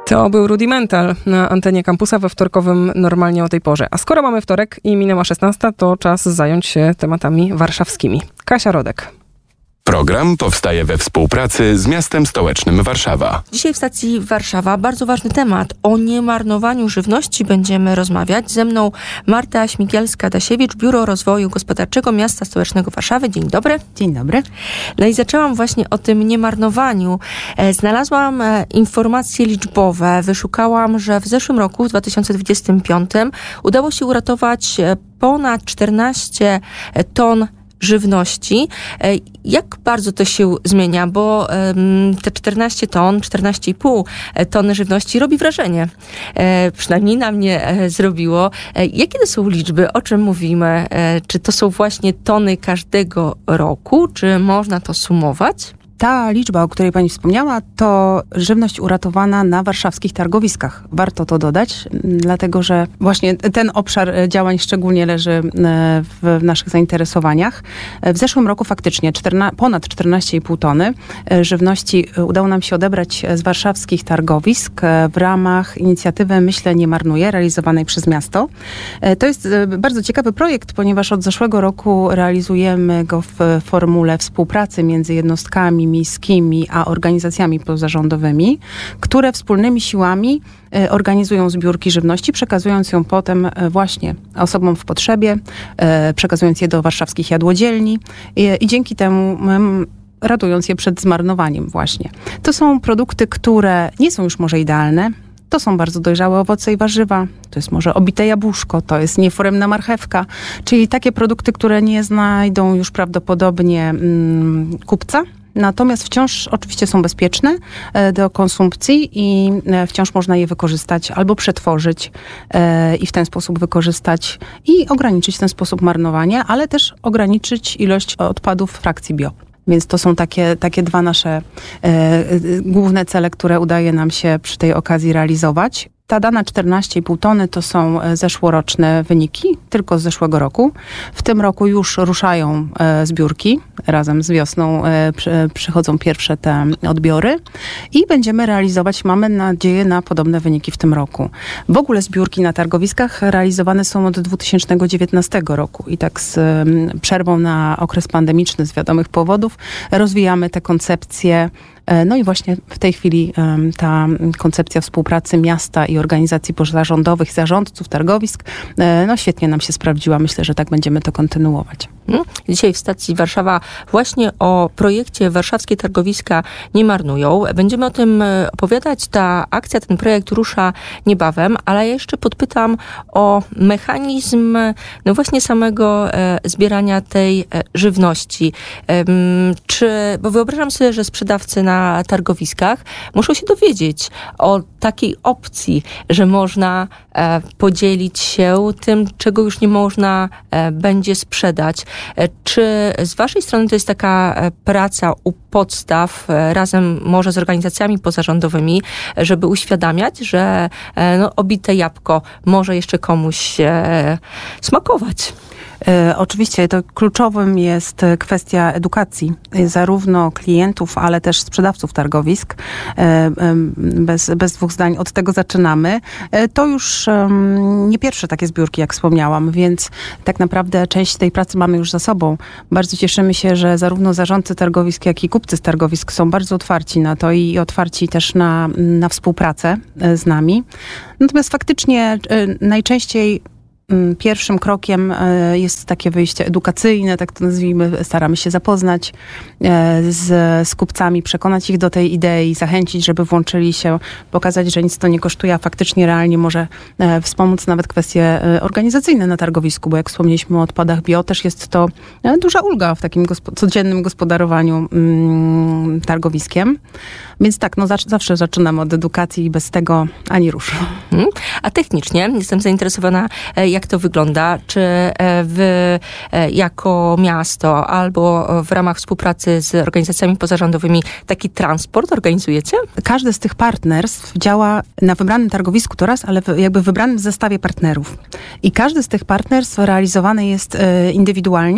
To był Rudimental na antenie kampusa we wtorkowym normalnie o tej porze. A skoro mamy wtorek i minęła 16, to czas zająć się tematami warszawskimi. Kasia Rodek. Program powstaje we współpracy z miastem stołecznym Warszawa. Dzisiaj w stacji Warszawa bardzo ważny temat. O niemarnowaniu żywności będziemy rozmawiać. Ze mną Marta Śmigielska-Dasiewicz, Biuro Rozwoju Gospodarczego Miasta Stołecznego Warszawy. Dzień dobry. Dzień dobry. No i zaczęłam właśnie o tym niemarnowaniu. Znalazłam informacje liczbowe. Wyszukałam, że w zeszłym roku, w 2025, udało się uratować ponad 14 ton żywności. Jak bardzo to się zmienia? Bo te 14 ton, 14,5 tony żywności robi wrażenie. Przynajmniej na mnie zrobiło. Jakie to są liczby? O czym mówimy? Czy to są właśnie tony każdego roku? Czy można to sumować? Ta liczba, o której pani wspomniała, to żywność uratowana na warszawskich targowiskach. Warto to dodać, dlatego że właśnie ten obszar działań szczególnie leży w naszych zainteresowaniach. W zeszłym roku faktycznie ponad 14,5 tony żywności udało nam się odebrać z warszawskich targowisk w ramach inicjatywy Myślę nie marnuję, realizowanej przez miasto. To jest bardzo ciekawy projekt, ponieważ od zeszłego roku realizujemy go w formule współpracy między jednostkami miejskimi a organizacjami pozarządowymi, które wspólnymi siłami organizują zbiórki żywności, przekazując ją potem właśnie osobom w potrzebie, przekazując je do warszawskich jadłodzielni i dzięki temu ratując je przed zmarnowaniem właśnie. To są produkty, które nie są już może idealne. To są bardzo dojrzałe owoce i warzywa, to jest może obite jabłuszko, to jest nieforemna marchewka, czyli takie produkty, które nie znajdą już prawdopodobnie kupca. Natomiast wciąż oczywiście są bezpieczne do konsumpcji i wciąż można je wykorzystać albo przetworzyć i w ten sposób wykorzystać i ograniczyć w ten sposób marnowanie, ale też ograniczyć ilość odpadów frakcji bio. Więc to są takie dwa nasze główne cele, które udaje nam się przy tej okazji realizować. Ta dana 14,5 tony to są zeszłoroczne wyniki, tylko z zeszłego roku. W tym roku już ruszają zbiórki. Razem z wiosną przychodzą pierwsze te odbiory i będziemy realizować, mamy nadzieję, na podobne wyniki w tym roku. W ogóle zbiórki na targowiskach realizowane są od 2019 roku i tak z przerwą na okres pandemiczny z wiadomych powodów rozwijamy te koncepcje. No i właśnie w tej chwili ta koncepcja współpracy miasta i organizacji pozarządowych, zarządców targowisk, no świetnie nam się sprawdziła. Myślę, że tak będziemy to kontynuować. Dzisiaj w stacji Warszawa właśnie o projekcie Warszawskie Targowiska nie marnują. Będziemy o tym opowiadać. Ta akcja, ten projekt rusza niebawem, ale ja jeszcze podpytam o mechanizm no właśnie samego zbierania tej żywności. Bo wyobrażam sobie, że sprzedawcy na targowiskach muszą się dowiedzieć o takiej opcji, że można podzielić się tym, czego już nie można będzie sprzedać. Czy z waszej strony to jest taka praca u podstaw, razem może z organizacjami pozarządowymi, żeby uświadamiać, że obite jabłko może jeszcze komuś smakować? Oczywiście to kluczowym jest kwestia edukacji zarówno klientów, ale też sprzedawców targowisk. Bez dwóch zdań od tego zaczynamy. To już nie pierwsze takie zbiórki, jak wspomniałam, więc tak naprawdę część tej pracy mamy już za sobą. Bardzo cieszymy się, że zarówno zarządcy targowisk, jak i kupcy z targowisk są bardzo otwarci na to i otwarci też na współpracę z nami. Natomiast faktycznie najczęściej pierwszym krokiem jest takie wyjście edukacyjne, tak to nazwijmy. Staramy się zapoznać z kupcami, przekonać ich do tej idei, zachęcić, żeby włączyli się, pokazać, że nic to nie kosztuje, a faktycznie realnie może wspomóc nawet kwestie organizacyjne na targowisku, bo jak wspomnieliśmy o odpadach bio, też jest to duża ulga w takim codziennym gospodarowaniu targowiskiem. Więc tak, zawsze zaczynamy od edukacji i bez tego ani rusz. A technicznie jestem zainteresowana, jak to wygląda. Czy wy jako miasto albo w ramach współpracy z organizacjami pozarządowymi taki transport organizujecie? Każdy z tych partnerstw działa na wybranym targowisku to raz, ale jakby w wybranym zestawie partnerów. I każdy z tych partnerstw realizowany jest indywidualnie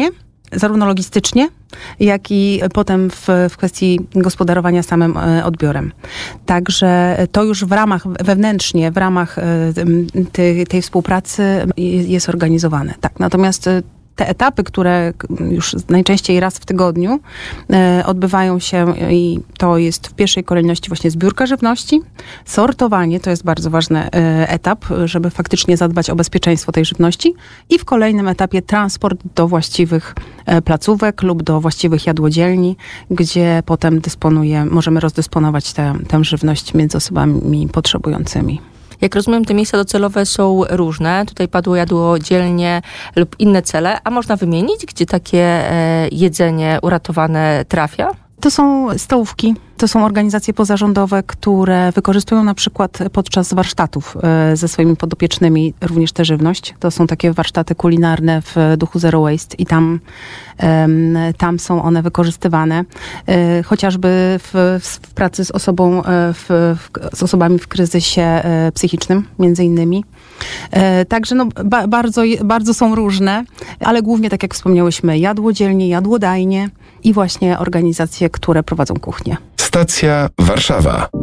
zarówno logistycznie, jak i potem w kwestii gospodarowania samym odbiorem. Także to już wewnętrznie, w ramach tej współpracy jest organizowane. Tak, natomiast te etapy, które już najczęściej raz w tygodniu odbywają się i to jest w pierwszej kolejności właśnie zbiórka żywności, sortowanie, to jest bardzo ważny etap, żeby faktycznie zadbać o bezpieczeństwo tej żywności i w kolejnym etapie transport do właściwych placówek lub do właściwych jadłodzielni, gdzie potem możemy rozdysponować tę żywność między osobami potrzebującymi. Jak rozumiem, te miejsca docelowe są różne. Tutaj padło jadłodzielnie lub inne cele. A można wymienić, gdzie takie jedzenie uratowane trafia? To są stołówki, to są organizacje pozarządowe, które wykorzystują na przykład podczas warsztatów ze swoimi podopiecznymi również tę żywność. To są takie warsztaty kulinarne w duchu Zero Waste i tam są one wykorzystywane. Chociażby w pracy z z osobami w kryzysie psychicznym, między innymi. Także bardzo są różne, ale głównie, tak jak wspomniałyśmy, jadłodzielnie, jadłodajnie i właśnie organizacje, które prowadzą kuchnię. Stacja Warszawa.